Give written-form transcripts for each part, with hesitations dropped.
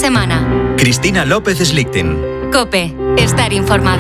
semana. Cristina López Slichting. COPE. Estar informado.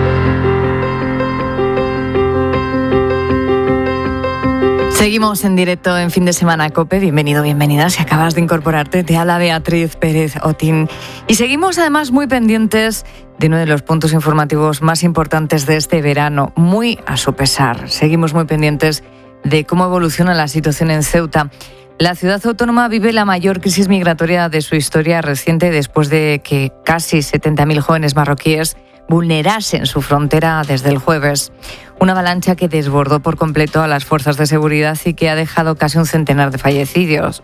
Seguimos en directo en Fin de Semana COPE. Bienvenido, bienvenida. Si acabas de incorporarte, te habla Beatriz Pérez Otín. Y seguimos además muy pendientes de uno de los puntos informativos más importantes de este verano, muy a su pesar. Seguimos muy pendientes de cómo evoluciona la situación en Ceuta. La ciudad autónoma vive la mayor crisis migratoria de su historia reciente después de que casi 70.000 jóvenes marroquíes vulnerasen su frontera desde el jueves. Una avalancha que desbordó por completo a las fuerzas de seguridad y que ha dejado casi un centenar de fallecidos.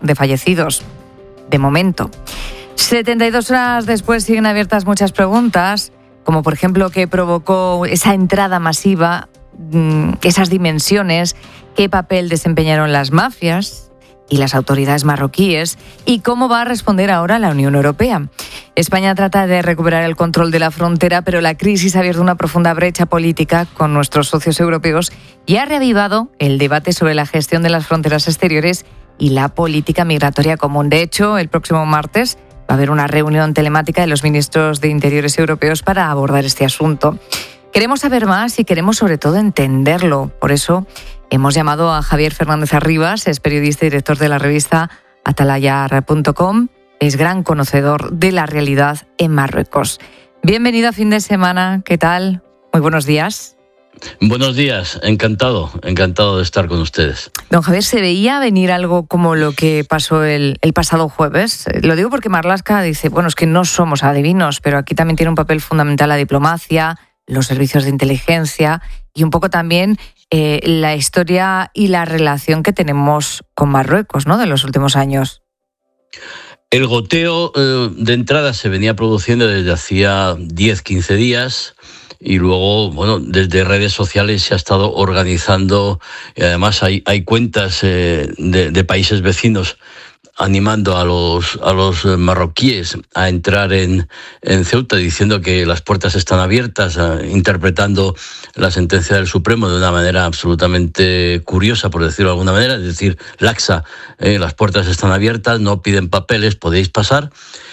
De momento. 72 horas después siguen abiertas muchas preguntas, como por ejemplo qué provocó esa entrada masiva, esas dimensiones, qué papel desempeñaron las mafias y las autoridades marroquíes, y cómo va a responder ahora la Unión Europea. España trata de recuperar el control de la frontera, pero la crisis ha abierto una profunda brecha política con nuestros socios europeos y ha reavivado el debate sobre la gestión de las fronteras exteriores y la política migratoria común. De hecho, el próximo martes va a haber una reunión telemática de los ministros de Interiores europeos para abordar este asunto. Queremos saber más y queremos sobre todo entenderlo. Por eso hemos llamado a Javier Fernández Arribas, es periodista y director de la revista Atalayar.com. Es gran conocedor de la realidad en Marruecos. Bienvenido a Fin de Semana. ¿Qué tal? Muy buenos días. Buenos días, encantado de estar con ustedes. Don Javier, ¿se veía venir algo como lo que pasó el pasado jueves? Lo digo porque Marlaska dice, bueno, es que no somos adivinos, pero aquí también tiene un papel fundamental la diplomacia, los servicios de inteligencia y un poco también la historia y la relación que tenemos con Marruecos, ¿no?, de los últimos años. El goteo de entrada se venía produciendo desde hacía 10-15 días y luego, bueno, desde redes sociales se ha estado organizando y además hay cuentas de países vecinos animando a los marroquíes a entrar en Ceuta, diciendo que las puertas están abiertas, interpretando la sentencia del Supremo de una manera absolutamente curiosa, por decirlo de alguna manera, es decir, laxa, las puertas están abiertas, no piden papeles, podéis pasar.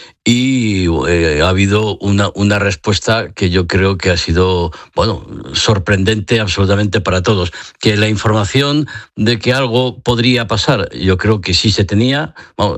Y ha habido una respuesta que yo creo que ha sido, bueno, sorprendente absolutamente para todos. Que la información de que algo podría pasar, yo creo que sí se tenía,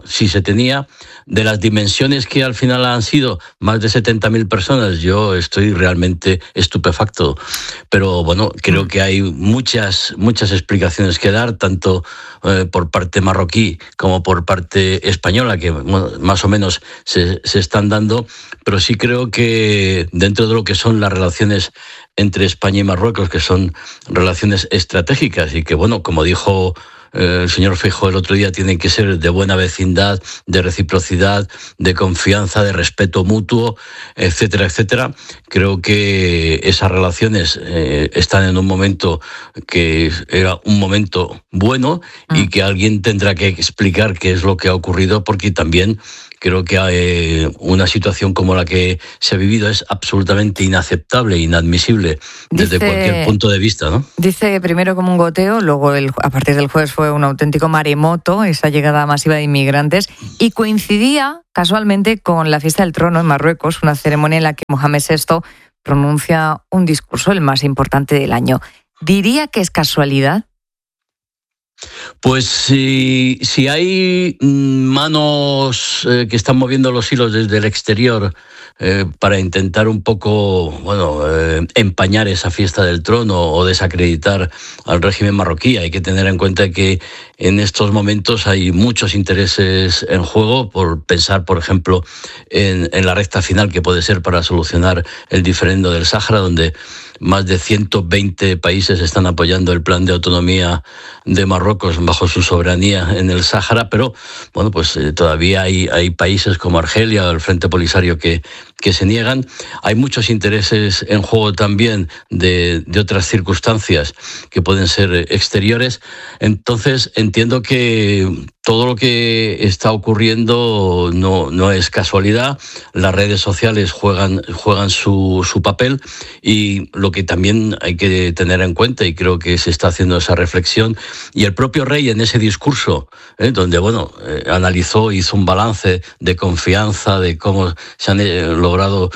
de las dimensiones que al final han sido más de 70.000 personas, yo estoy realmente estupefacto. Pero bueno, creo que hay muchas explicaciones que dar, tanto por parte marroquí como por parte española, que bueno, más o menos se están dando, pero sí creo que dentro de lo que son las relaciones entre España y Marruecos, que son relaciones estratégicas y que, bueno, como dijo el señor Feijóo el otro día, tienen que ser de buena vecindad, de reciprocidad, de confianza, de respeto mutuo, etcétera, etcétera. Creo que esas relaciones están en un momento que era un momento bueno y que alguien tendrá que explicar qué es lo que ha ocurrido, porque también creo que una situación como la que se ha vivido es absolutamente inaceptable, inadmisible desde cualquier punto de vista, ¿no? Dice primero como un goteo, luego a partir del jueves fue un auténtico maremoto, esa llegada masiva de inmigrantes, y coincidía casualmente con la fiesta del trono en Marruecos, una ceremonia en la que Mohamed VI pronuncia un discurso, el más importante del año. ¿Diría que es casualidad? Pues si hay manos que están moviendo los hilos desde el exterior para intentar un poco, bueno, empañar esa fiesta del trono o desacreditar al régimen marroquí, hay que tener en cuenta que en estos momentos hay muchos intereses en juego, por pensar, por ejemplo, en la recta final que puede ser para solucionar el diferendo del Sáhara, donde más de 120 países están apoyando el plan de autonomía de Marruecos bajo su soberanía en el Sáhara, pero bueno, pues todavía hay países como Argelia o el Frente Polisario que se niegan. Hay muchos intereses en juego también de otras circunstancias que pueden ser exteriores. Entonces entiendo que todo lo que está ocurriendo no es casualidad. Las redes sociales juegan su papel, y lo que también hay que tener en cuenta, y creo que se está haciendo esa reflexión, y el propio rey en ese discurso, donde analizó, hizo un balance de confianza, de cómo se han logrado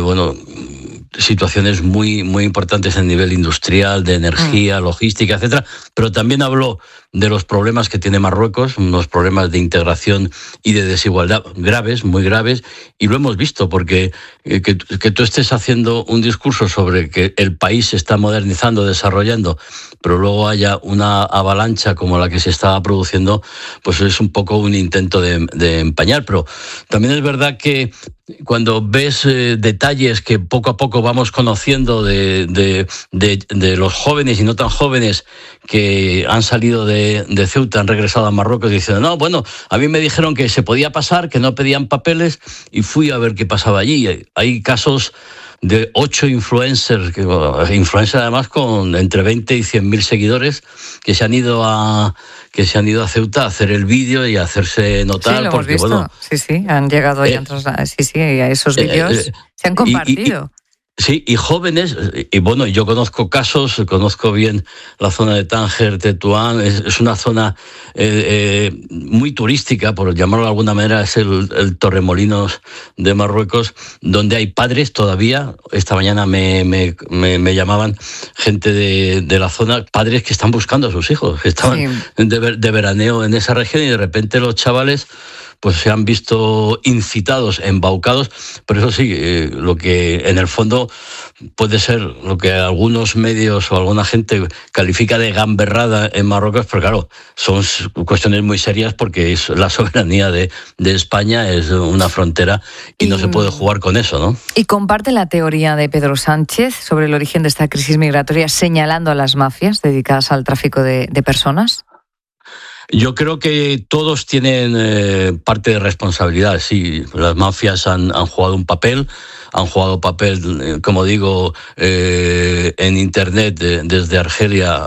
situaciones muy, muy importantes a nivel industrial, de energía, logística, etcétera, pero también habló de los problemas que tiene Marruecos, unos problemas de integración y de desigualdad graves, muy graves, y lo hemos visto, porque que tú estés haciendo un discurso sobre que el país se está modernizando, desarrollando, pero luego haya una avalancha como la que se estaba produciendo, pues es un poco un intento de empañar. Pero también es verdad que cuando ves detalles que poco a poco vamos conociendo de los jóvenes y no tan jóvenes que han salido de Ceuta, han regresado a Marruecos diciendo, no, bueno, a mí me dijeron que se podía pasar, que no pedían papeles, y fui a ver qué pasaba allí. Hay casos de 8 influencers además con entre 20 y 100.000 seguidores, que se han ido a Ceuta a hacer el vídeo y a hacerse notar. Sí, lo hemos visto. Sí, han llegado ahí a esos vídeos se han compartido. Sí, y jóvenes, y yo conozco bien la zona de Tánger, Tetuán, es una zona muy turística, por llamarlo de alguna manera, es el Torremolinos de Marruecos, donde hay padres todavía. Esta mañana me llamaban gente de la zona, padres que están buscando a sus hijos, que estaban de veraneo en esa región, y de repente los chavales pues se han visto incitados, embaucados, pero eso sí, lo que en el fondo puede ser lo que algunos medios o alguna gente califica de gamberrada en Marruecos, pero claro, son cuestiones muy serias, porque es la soberanía de España, es una frontera y no se puede jugar con eso, ¿no? ¿Y comparte la teoría de Pedro Sánchez sobre el origen de esta crisis migratoria, señalando a las mafias dedicadas al tráfico de personas? Yo creo que todos tienen parte de responsabilidad. Sí, las mafias han jugado un papel. Han jugado papel, como digo, en Internet desde Argelia,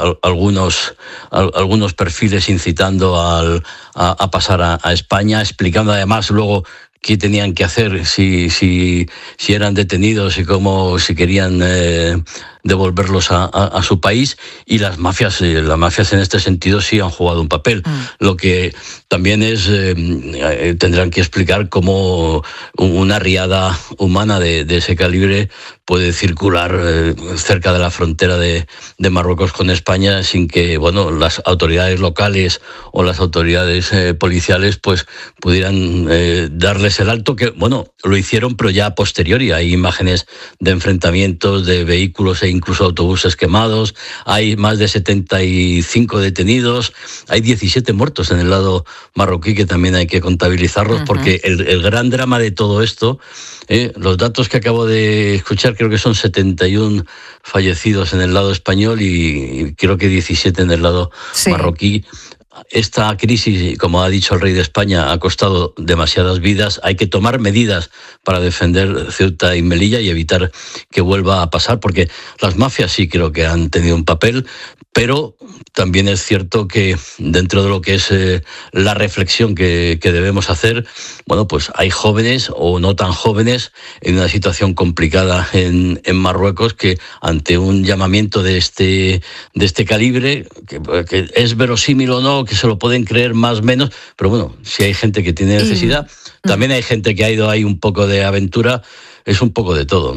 algunos perfiles incitando a pasar a España, explicando además luego qué tenían que hacer si eran detenidos y si querían devolverlos a su país. Y las mafias en este sentido sí han jugado un papel. Lo que también es tendrán que explicar cómo una riada humana de ese calibre puede circular cerca de la frontera de Marruecos con España sin que las autoridades locales o las autoridades policiales pues pudieran darles el alto, que lo hicieron, pero ya a posteriori. Hay imágenes de enfrentamientos de vehículos e incluso autobuses quemados, hay más de 75 detenidos, hay 17 muertos en el lado marroquí, que también hay que contabilizarlos, porque el gran drama de todo esto, los datos que acabo de escuchar, creo que son 71 fallecidos en el lado español y creo que 17 en el lado marroquí. Esta crisis, como ha dicho el rey de España, ha costado demasiadas vidas. Hay que tomar medidas para defender Ceuta y Melilla y evitar que vuelva a pasar, porque las mafias sí creo que han tenido un papel, pero también es cierto que dentro de lo que es la reflexión que debemos hacer, pues hay jóvenes o no tan jóvenes en una situación complicada en Marruecos, que ante un llamamiento de este calibre, que es verosímil o no, que se lo pueden creer más o menos, pero si hay gente que tiene necesidad, también hay gente que ha ido ahí un poco de aventura, es un poco de todo.